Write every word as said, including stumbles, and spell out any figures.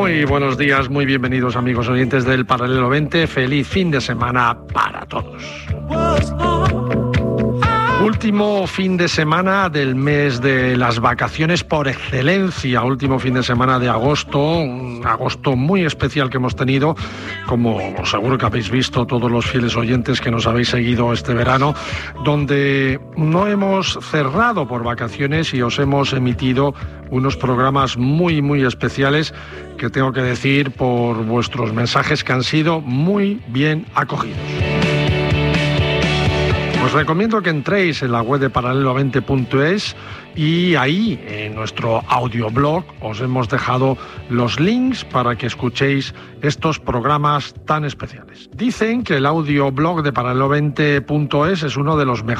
Muy buenos días, muy bienvenidos amigos oyentes del Paralelo veinte. Feliz fin de semana para todos. Último fin de semana del mes de las vacaciones por excelencia, último fin de semana de agosto, un agosto muy especial que hemos tenido, como seguro que habéis visto todos los fieles oyentes que nos habéis seguido este verano, donde no hemos cerrado por vacaciones y os hemos emitido unos programas muy, muy especiales que tengo que decir por vuestros mensajes que han sido muy bien acogidos. Os recomiendo que entréis en la web de paralelo veinte punto es y ahí, en nuestro audioblog, os hemos dejado los links para que escuchéis estos programas tan especiales. Dicen que el audioblog de paralelo veinte punto es es uno de los mejores